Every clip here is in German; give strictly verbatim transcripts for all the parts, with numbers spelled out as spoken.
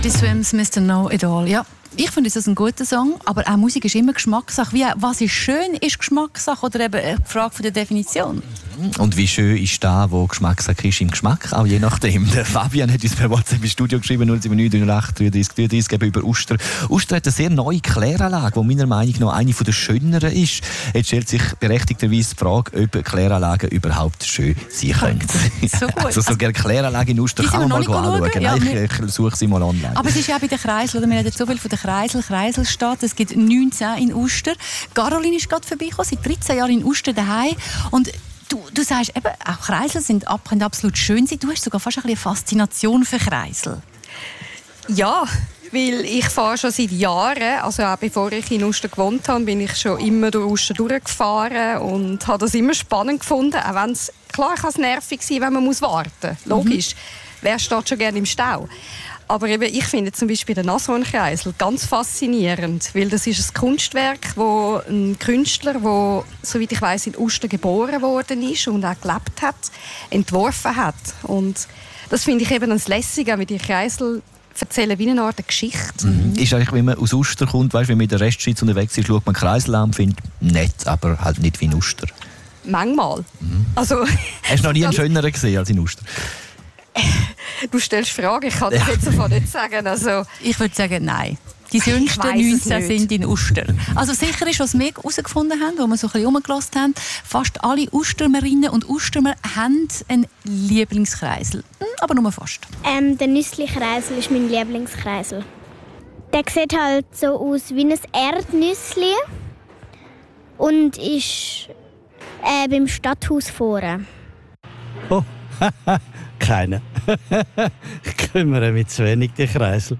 Teddy Swims, Mister Know-It-All. Ja, ich finde das ein guter Song, aber auch Musik ist immer Geschmackssache. Wie, was ist schön, ist Geschmackssache oder eben eine Frage von der Definition. Und wie schön ist das, wo Geschmackssache ist im Geschmack, auch je nachdem. Der Fabian hat uns per WhatsApp ins Studio geschrieben, null sieben neun drei null acht drei drei drei drei, eben über Oster. Oster hat eine sehr neue Kläranlage, die meiner Meinung nach eine der schöneren ist. Jetzt stellt sich berechtigterweise die Frage, ob Kläranlagen überhaupt schön sein können. So gut. Also so gerne Kläranlage in Oster kann man mal anschauen. Ja, Nein, ich, ich suche sie mal online. Aber es ist ja auch bei den Kreiseln, oder? Wir reden so viel von den Kreisel, Kreiselstadt. Es gibt neunzehn in Uster. Caroline ist gerade vorbeigekommen, seit dreizehn Jahren in Uster daheim. Und du, du sagst eben, auch Kreisel sind ab, können absolut schön sein. Du hast sogar fast ein bisschen eine Faszination für Kreisel. Ja, weil ich fahre schon seit Jahren, also auch bevor ich in Uster gewohnt habe, bin ich schon immer durch Uster durchgefahren und habe das immer spannend gefunden, auch wenn es, klar kann es nervig sein, wenn man muss warten muss, logisch. Mhm. Wer steht schon gerne im Stau? Aber eben, ich finde zum Beispiel den Nashornkreisel ganz faszinierend, weil das ist ein Kunstwerk, wo ein Künstler, der, soweit ich weiss, in Uster geboren worden ist und auch gelebt hat, entworfen hat. Und das finde ich eben das Lässige, mit den Kreisel erzählen wie eine Art Geschichte. Mhm. Ist eigentlich, wenn man aus Uster kommt, weißt, wenn man in der Restschweiz unterwegs ist, schaut man Kreisel an und findet nett, aber halt nicht wie in Uster. Manchmal. Mhm. Also, hast du noch nie einen schöneren gesehen als in Uster? Du stellst Fragen, ich kann das ja. jetzt sofort nicht sagen. Also, ich würde sagen, nein. Die schönsten neunzehn sind in Uster. Also sicher ist, was wir herausgefunden haben, wo wir so ein bisschen rumgelassen haben, fast alle Ustermerinnen und Ustermer haben einen Lieblingskreisel. Aber nur fast. Ähm, der Nüssli-Kreisel ist mein Lieblingskreisel. Der sieht halt so aus wie ein Erdnüssli und ist äh, beim Stadthaus vorne. Oh, keine. Ich kümmere mich zu wenig um die Kreisel.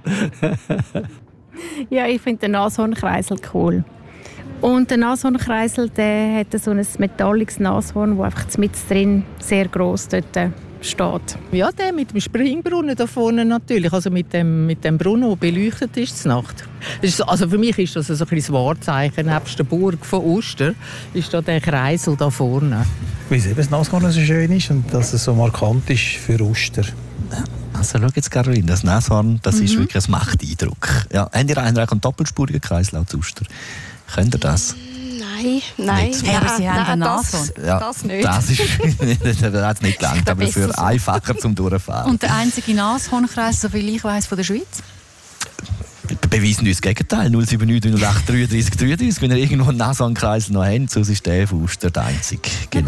Ja, ich finde den Nashornkreisel cool. Und der Nashornkreisel, der hat so ein metallisches Nashorn, das einfach mit drin sehr gross dort steht. Ja, der mit dem Springbrunnen da vorne natürlich, also mit dem, mit dem Brunnen, der beleuchtet ist zur Nacht. Das ist, also für mich ist das ein bisschen das Wahrzeichen. Nebst der Burg von Uster ist da der Kreisel da vorne. Weil eben das Nashorn so schön ist und dass es so markant ist für Uster. Also schau jetzt, Caroline, das Nashorn, das mhm. ist wirklich ein Machteindruck. Ja, habt ihr einen, einen doppelspurigen Kreisel zu Uster? Könnt ihr das? Nein, nein. Hey, aber Sie haben ein Nashorn. Das, ja, das nicht. Das, ist, das hat nicht gelangt, aber für so. Einfacher zum Durchfahren. Und der einzige Nashornkreisel, soviel ich weiss, von der Schweiz? Beweisen uns das Gegenteil. null sieben neun null acht drei drei drei drei. Wenn ihr irgendwo einen Nashornkreisel noch habt, so ist der von Uster der einzige. Genau.